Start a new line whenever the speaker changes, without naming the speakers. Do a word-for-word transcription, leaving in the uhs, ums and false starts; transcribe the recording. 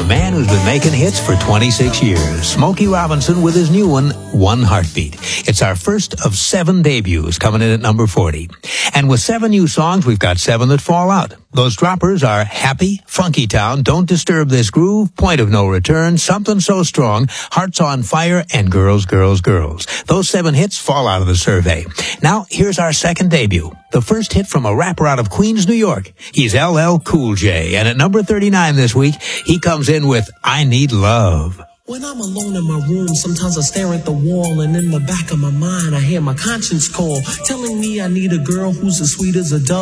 the man who's been making hits for twenty-six years, Smokey Robinson, with his new one, One Heartbeat. It's our first of seven debuts coming in at number forty. And with seven new songs, we've got seven that fall out. Those droppers are Happy, Funky Town, Don't Disturb This Groove, Point of No Return, Something So Strong, Hearts on Fire, and Girls, Girls, Girls. Those seven hits fall out of the survey. Now, here's our second debut. The first hit from a rapper out of Queens, New York. He's L L Cool J, and at number thirty-nine this week, he comes in with I Need Love.
When I'm alone in my room, sometimes I stare at the wall, and in the back of my mind, I hear my conscience call, telling me I need a girl who's as sweet as a dove.